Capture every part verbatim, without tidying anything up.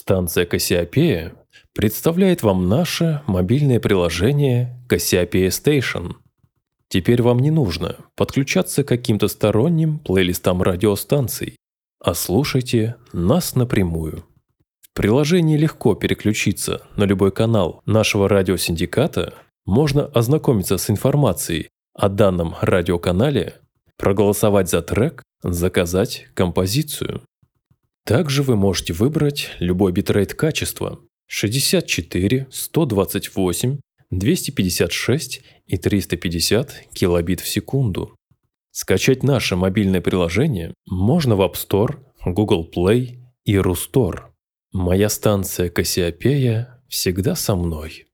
Станция Кассиопея представляет вам наше мобильное приложение Cassiopeia Station. Теперь вам не нужно подключаться к каким-то сторонним плейлистам радиостанций, а слушайте нас напрямую. В приложении легко переключиться на любой канал нашего радиосиндиката, можно ознакомиться с информацией о данном радиоканале, проголосовать за трек, заказать композицию. Также вы можете выбрать любой битрейт качества шестьдесят четыре, сто двадцать восемь, двести пятьдесят шесть и триста пятьдесят килобит в секунду. Скачать наше мобильное приложение можно в App Store, Google Play и Рустор. Моя станция Кассиопея всегда со мной.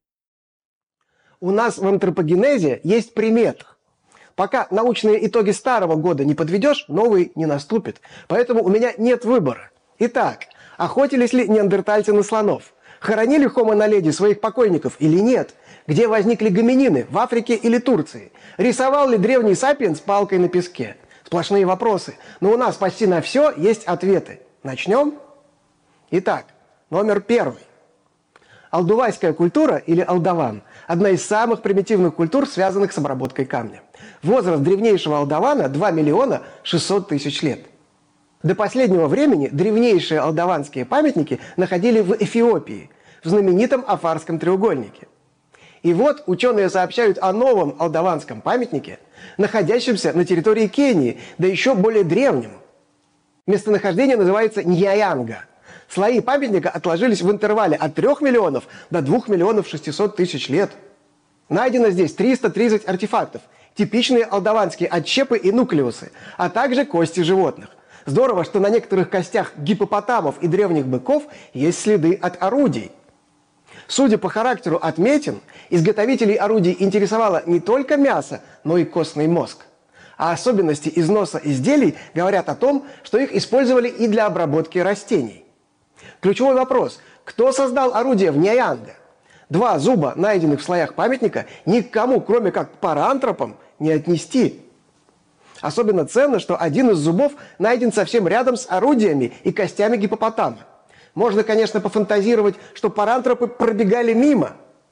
У нас в антропогенезе есть примета. Пока научные итоги старого года не подведешь, новый не наступит. Поэтому у меня нет выбора. Итак, охотились ли неандертальцы на слонов? Хоронили Homo naledi своих покойников или нет? Где возникли гоминины, в Африке или Турции? Рисовал ли древний сапиенс палкой на песке? Сплошные вопросы. Но у нас почти на все есть ответы. Начнем? Итак, номер первый. Алдувайская культура или алдаван – одна из самых примитивных культур, связанных с обработкой камня. Возраст древнейшего алдавана – два миллиона шестьсот тысяч лет. До последнего времени древнейшие алдаванские памятники находили в Эфиопии, в знаменитом Афарском треугольнике. И вот ученые сообщают о новом алдаванском памятнике, находящемся на территории Кении, да еще более древнем. Местонахождение называется Ньяянга. Слои памятника отложились в интервале от трёх миллионов до двух миллионов шестисот тысяч лет. Найдено здесь триста тридцать артефактов, типичные алдаванские отщепы и нуклеусы, а также кости животных. Здорово, что на некоторых костях гиппопотамов и древних быков есть следы от орудий. Судя по характеру отметин, изготовителей орудий интересовало не только мясо, но и костный мозг. А особенности износа изделий говорят о том, что их использовали и для обработки растений. Ключевой вопрос – кто создал орудие в Ньяянга? Два зуба, найденных в слоях памятника, никому, кроме как парантропам, не отнести. Особенно ценно, что один из зубов найден совсем рядом с орудиями и костями гиппопотама. Можно, конечно, пофантазировать, что парантропы пробегали мимо.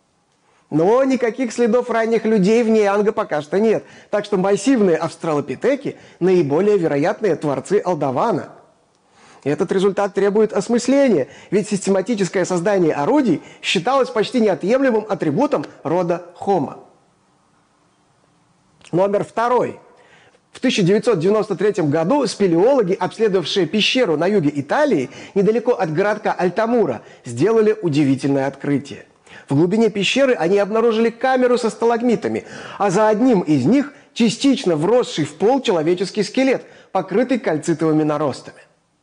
Но никаких следов ранних людей в Ньяянга пока что нет. Так что массивные австралопитеки – наиболее вероятные творцы алдавана. Этот результат требует осмысления, ведь систематическое создание орудий считалось почти неотъемлемым атрибутом рода Homo. Номер второй. В тысяча девятьсот девяносто третьем году спелеологи, обследовавшие пещеру на юге Италии, недалеко от городка Альтамура, сделали удивительное открытие. В глубине пещеры они обнаружили камеру со сталагмитами, а за одним из них частично вросший в пол человеческий скелет, покрытый кальцитовыми наростами.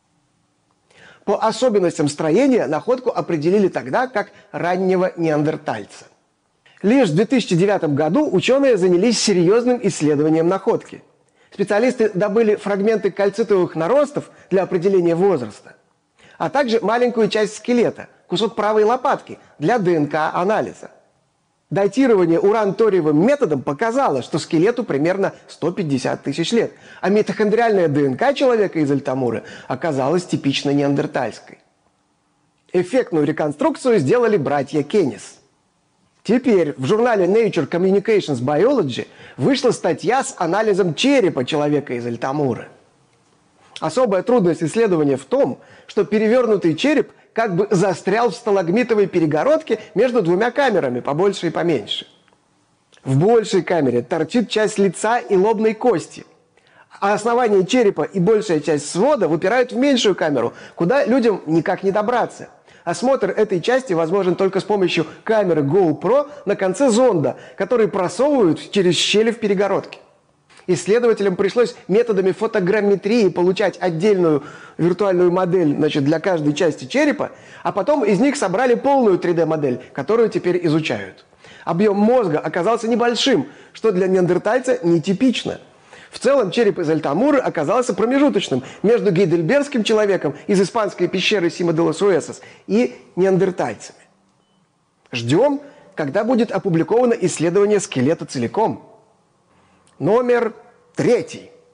По особенностям строения находку определили тогда как раннего неандертальца. Лишь в две тысячи девятом году ученые занялись серьезным исследованием находки. Специалисты добыли фрагменты кальцитовых наростов для определения возраста, а также маленькую часть скелета, кусок правой лопатки для ДНК-анализа. Датирование уран-ториевым методом показало, что скелету примерно сто пятьдесят тысяч лет, а митохондриальная ДНК человека из Альтамуры оказалась типично неандертальской. Эффектную реконструкцию сделали братья Кеннис. Теперь в журнале Nature Communications Biology вышла статья с анализом черепа человека из Альтамуры. Особая трудность исследования в том, что перевернутый череп как бы застрял в сталагмитовой перегородке между двумя камерами, побольше и поменьше. В большей камере торчит часть лица и лобной кости, а основание черепа и большая часть свода выпирают в меньшую камеру, куда людям никак не добраться. Осмотр этой части возможен только с помощью камеры GoPro на конце зонда, который просовывают через щели в перегородке. Исследователям пришлось методами фотограмметрии получать отдельную виртуальную модель, значит, для каждой части черепа, а потом из них собрали полную три дэ-модель, которую теперь изучают. Объем мозга оказался небольшим, что для неандертальца нетипично. В целом череп из Альтамуры оказался промежуточным между гейдельбергским человеком из испанской пещеры Сима де лос Уэсос и неандертальцами. Ждем, когда будет опубликовано исследование скелета целиком. Номер третий.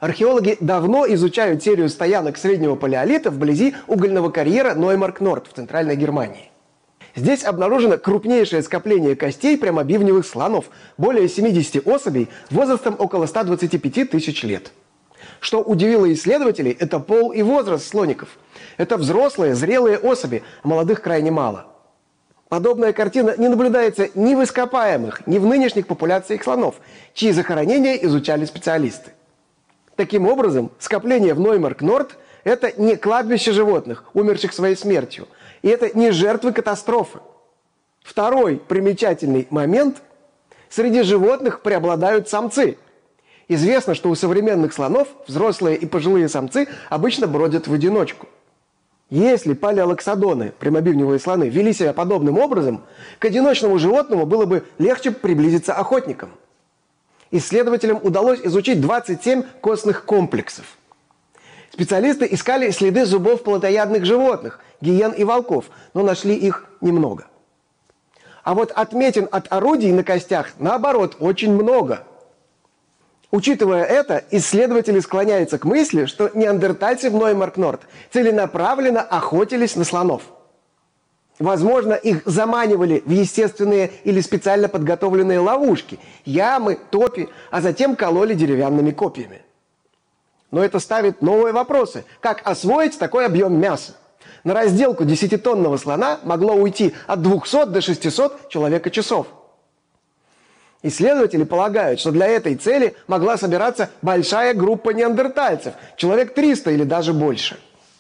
Археологи давно изучают серию стоянок среднего палеолита вблизи угольного карьера Ноймарк-Норд в Центральной Германии. Здесь обнаружено крупнейшее скопление костей прямобивневых слонов, более семидесяти особей возрастом около ста двадцати пяти тысяч лет. Что удивило исследователей, это пол и возраст слоников. Это взрослые, зрелые особи, а молодых крайне мало. Подобная картина не наблюдается ни в ископаемых, ни в нынешних популяциях слонов, чьи захоронения изучали специалисты. Таким образом, скопление в Ноймарк-Норд – это не кладбище животных, умерших своей смертью, и это не жертвы катастрофы. Второй примечательный момент – среди животных преобладают самцы. Известно, что у современных слонов взрослые и пожилые самцы обычно бродят в одиночку. Если палеолоксодоны, прямобивневые слоны, вели себя подобным образом, к одиночному животному было бы легче приблизиться охотникам. Исследователям удалось изучить двадцать семь костных комплексов. Специалисты искали следы зубов плотоядных животных, гиен и волков, но нашли их немного. А вот отметин от орудий на костях, наоборот, очень много. Учитывая это, исследователи склоняются к мысли, что неандертальцы в Ноймарк-Норд целенаправленно охотились на слонов. Возможно, их заманивали в естественные или специально подготовленные ловушки, ямы, топи, а затем кололи деревянными копьями. Но это ставит новые вопросы. Как освоить такой объем мяса? На разделку десятитонного слона могло уйти от двухсот до шестисот человека-часов. Исследователи полагают, что для этой цели могла собираться большая группа неандертальцев, человек триста или даже больше.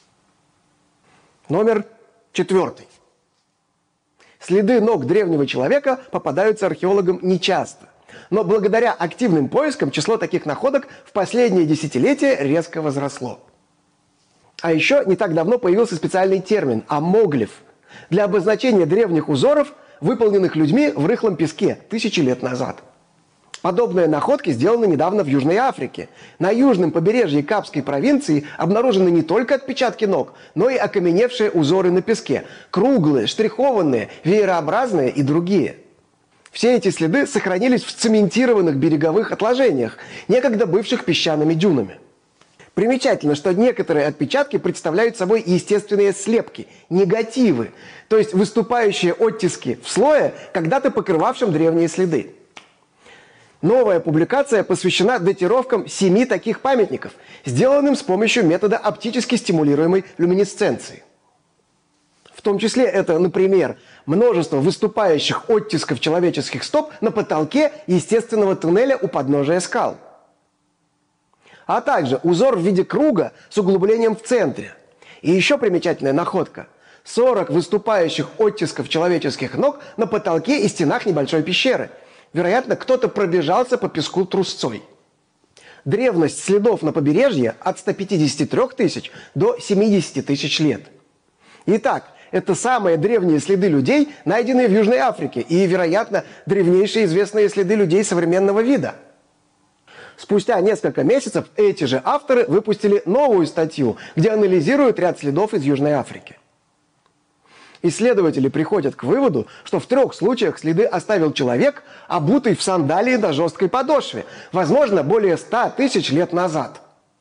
Номер четвертый. Следы ног древнего человека попадаются археологам нечасто. Но благодаря активным поискам число таких находок в последние десятилетия резко возросло. А еще не так давно появился специальный термин – амоглиф для обозначения древних узоров, выполненных людьми в рыхлом песке тысячи лет назад. Подобные находки сделаны недавно в Южной Африке. На южном побережье Капской провинции обнаружены не только отпечатки ног, но и окаменевшие узоры на песке – круглые, штрихованные, веерообразные и другие. Все эти следы сохранились в цементированных береговых отложениях, некогда бывших песчаными дюнами. Примечательно, что некоторые отпечатки представляют собой естественные слепки, негативы, то есть выступающие оттиски в слое, когда-то покрывавшем древние следы. Новая публикация посвящена датировкам семи таких памятников, сделанным с помощью метода оптически стимулируемой люминесценции. В том числе это, например, множество выступающих оттисков человеческих стоп на потолке естественного туннеля у подножия скал. А также узор в виде круга с углублением в центре. И еще примечательная находка – сорок выступающих оттисков человеческих ног на потолке и стенах небольшой пещеры. Вероятно, кто-то пробежался по песку трусцой. Древность следов на побережье от ста пятидесяти трёх тысяч до семидесяти тысяч лет. Итак, это самые древние следы людей, найденные в Южной Африке, и, вероятно, древнейшие известные следы людей современного вида. Спустя несколько месяцев эти же авторы выпустили новую статью, где анализируют ряд следов из Южной Африки. Исследователи приходят к выводу, что в трех случаях следы оставил человек, обутый в сандалии на жесткой подошве, возможно, более ста тысяч лет назад.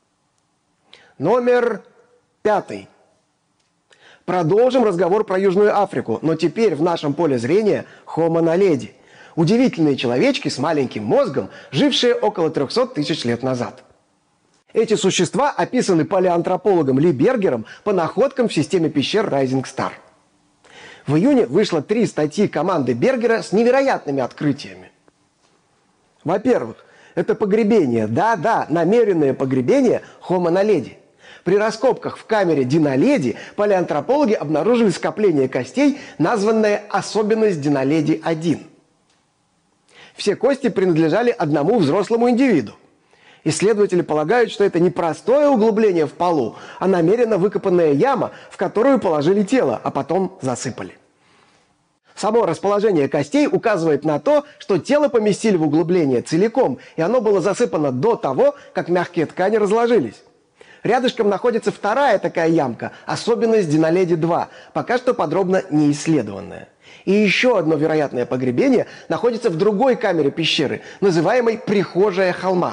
Номер пятый. Продолжим разговор про Южную Африку, но теперь в нашем поле зрения Homo naledi. Удивительные человечки с маленьким мозгом, жившие около трёхсот тысяч лет назад. Эти существа описаны палеоантропологом Ли Бергером по находкам в системе пещер Rising Star. В июне вышло три статьи команды Бергера с невероятными открытиями. Во-первых, это погребение, да-да, намеренное погребение Homo naledi. При раскопках в камере Диноледи палеоантропологи обнаружили скопление костей, названное особенность Диноледи один. Все кости принадлежали одному взрослому индивиду. Исследователи полагают, что это не простое углубление в полу, а намеренно выкопанная яма, в которую положили тело, а потом засыпали. Само расположение костей указывает на то, что тело поместили в углубление целиком, и оно было засыпано до того, как мягкие ткани разложились. Рядышком находится вторая такая ямка, особенность Диноледи два, пока что подробно не исследованная. И еще одно вероятное погребение находится в другой камере пещеры, называемой «Прихожая холма».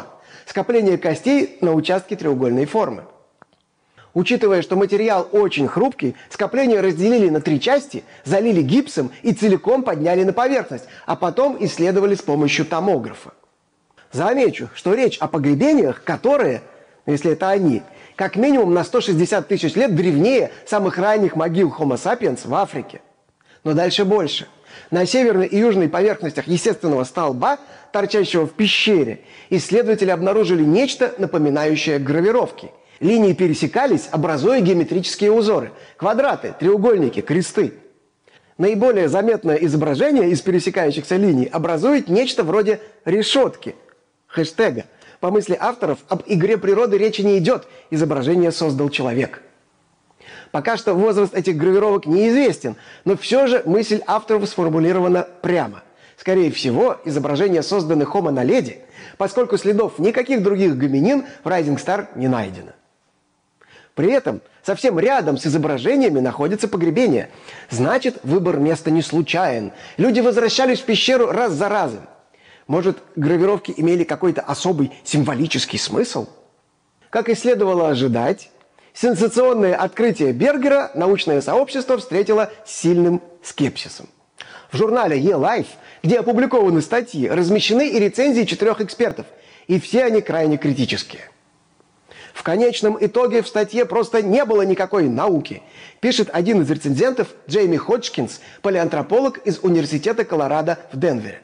скопление костей на участке треугольной формы. Учитывая, что материал очень хрупкий, скопление разделили на три части, залили гипсом и целиком подняли на поверхность, а потом исследовали с помощью томографа. Замечу, что речь о погребениях, которые, если это они, как минимум на сто шестьдесят тысяч лет древнее самых ранних могил Homo sapiens в Африке. Но дальше больше. На северной и южной поверхностях естественного столба, торчащего в пещере, исследователи обнаружили нечто, напоминающее гравировки. Линии пересекались, образуя геометрические узоры – квадраты, треугольники, кресты. Наиболее заметное изображение из пересекающихся линий образует нечто вроде решетки, хэштега. По мысли авторов, об игре природы речи не идет, изображение создал человек. Пока что возраст этих гравировок неизвестен, но все же мысль авторов сформулирована прямо. Скорее всего, изображение создано Homo naledi, поскольку следов никаких других гоминин в Rising Star не найдено. При этом совсем рядом с изображениями находится погребение. Значит, выбор места не случайен. Люди возвращались в пещеру раз за разом. Может, гравировки имели какой-то особый символический смысл? Как и следовало ожидать, сенсационное открытие Бергера научное сообщество встретило с сильным скепсисом. В журнале eLife, где опубликованы статьи, размещены и рецензии четырех экспертов, и все они крайне критические. В конечном итоге в статье просто не было никакой науки, пишет один из рецензентов Джейми Ходжкинс, палеантрополог из Университета Колорадо в Денвере.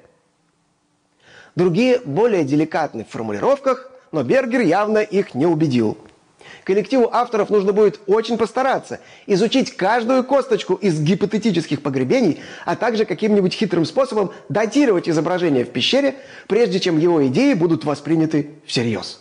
Другие более деликатны в формулировках, но Бергер явно их не убедил. Коллективу авторов нужно будет очень постараться, изучить каждую косточку из гипотетических погребений, а также каким-нибудь хитрым способом датировать изображение в пещере, прежде чем его идеи будут восприняты всерьез.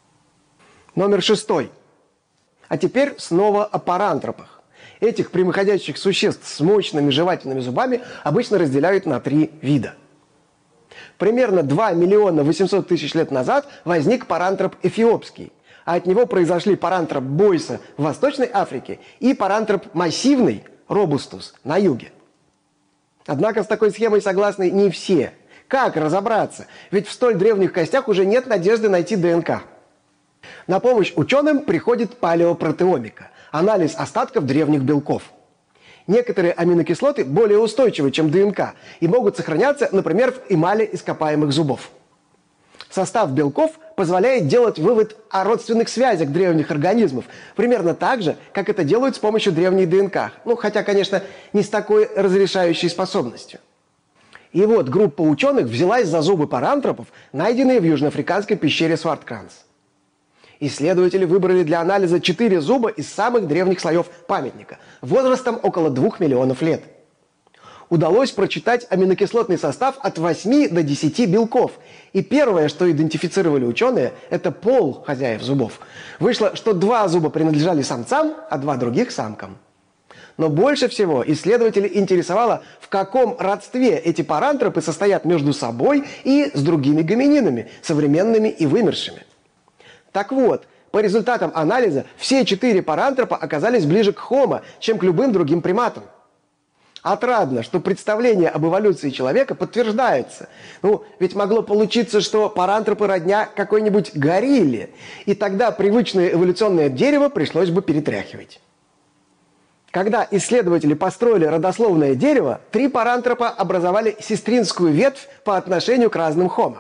Номер шестой. А теперь снова о парантропах. Этих прямоходящих существ с мощными жевательными зубами обычно разделяют на три вида. Примерно два миллиона восемьсот тысяч лет назад возник парантроп эфиопский, а от него произошли парантроп бойса в Восточной Африке и парантроп массивный робустус на юге. Однако с такой схемой согласны не все. Как разобраться? Ведь в столь древних костях уже нет надежды найти ДНК. На помощь ученым приходит палеопротеомика – анализ остатков древних белков. Некоторые аминокислоты более устойчивы, чем ДНК, и могут сохраняться, например, в эмали ископаемых зубов. Состав белков позволяет делать вывод о родственных связях древних организмов, примерно так же, как это делают с помощью древней ДНК. Ну, хотя, конечно, не с такой разрешающей способностью. И вот группа ученых взялась за зубы парантропов, найденные в южноафриканской пещере Сварткранс. Исследователи выбрали для анализа четыре зуба из самых древних слоев памятника, возрастом около двух миллионов лет. Удалось прочитать аминокислотный состав от восьми до десяти белков. И первое, что идентифицировали ученые, это пол хозяев зубов. Вышло, что два зуба принадлежали самцам, а два других – самкам. Но больше всего исследователей интересовало, в каком родстве эти парантропы состоят между собой и с другими гомининами, современными и вымершими. Так вот, по результатам анализа все четыре парантропа оказались ближе к Homo, чем к любым другим приматам. Отрадно, что представление об эволюции человека подтверждается. Ну, ведь могло получиться, что парантропы родня какой-нибудь горилле, и тогда привычное эволюционное дерево пришлось бы перетряхивать. Когда исследователи построили родословное дерево, три парантропа образовали сестринскую ветвь по отношению к разным Homo.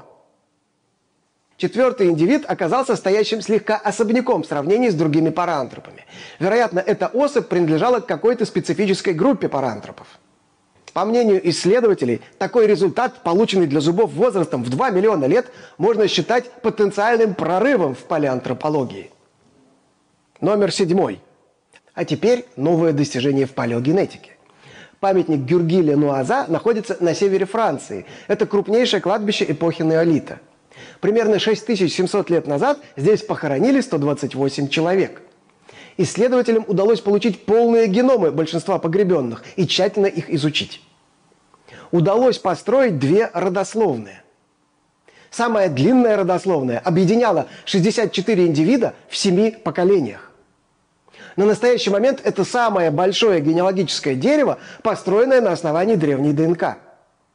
Четвертый индивид оказался стоящим слегка особняком в сравнении с другими парантропами. Вероятно, эта особь принадлежала к какой-то специфической группе парантропов. По мнению исследователей, такой результат, полученный для зубов возрастом в два миллиона лет, можно считать потенциальным прорывом в палеантропологии. Номер седьмой. А теперь новое достижение в палеогенетике. Памятник Гюргиле-Нуаза находится на севере Франции. Это крупнейшее кладбище эпохи неолита. Примерно шесть тысяч семьсот лет назад здесь похоронили сто двадцать восемь человек. Исследователям удалось получить полные геномы большинства погребенных и тщательно их изучить. Удалось построить две родословные. Самая длинная родословная объединяла шестьдесят четыре индивида в семи поколениях. На настоящий момент это самое большое генеалогическое дерево, построенное на основании древней ДНК.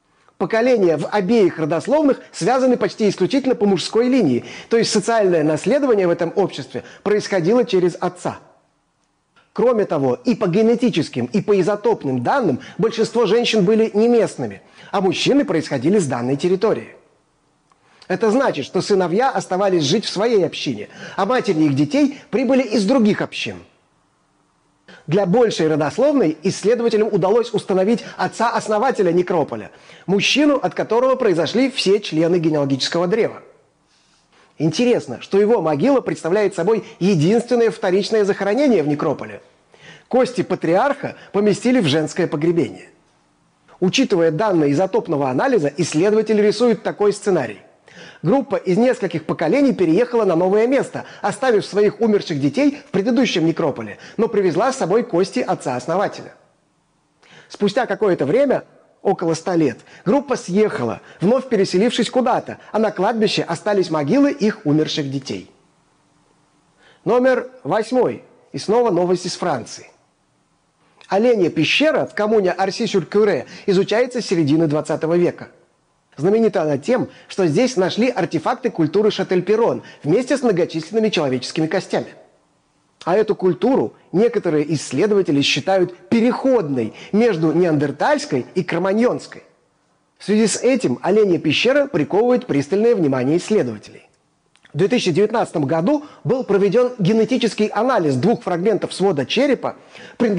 поколения в обеих родословных связаны почти исключительно по мужской линии, то есть социальное наследование в этом обществе происходило через отца. Кроме того, и по генетическим, и по изотопным данным большинство женщин были не местными, а мужчины происходили с данной территории. Это значит, что сыновья оставались жить в своей общине, а матери их детей прибыли из других общин. Для большей родословной исследователям удалось установить отца-основателя некрополя, мужчину, от которого произошли все члены генеалогического древа. Интересно, что его могила представляет собой единственное вторичное захоронение в некрополе. Кости патриарха поместили в женское погребение. Учитывая данные изотопного анализа, исследователи рисуют такой сценарий. Группа из нескольких поколений переехала на новое место, оставив своих умерших детей в предыдущем некрополе, но привезла с собой кости отца-основателя. Спустя какое-то время, около ста лет, группа съехала, вновь переселившись куда-то, а на кладбище остались могилы их умерших детей. Номер восьмой. И снова новость из Франции. Оленья пещера в коммуне Арси-сюр-Кюре изучается с середины двадцатого века. Знаменита она тем, что здесь нашли артефакты культуры Шатель-Перрон вместе с многочисленными человеческими костями. А эту культуру некоторые исследователи считают переходной между неандертальской и кроманьонской. В связи с этим Оленья пещера приковывает пристальное внимание исследователей. В две тысячи девятнадцатом году был проведен генетический анализ двух фрагментов свода черепа,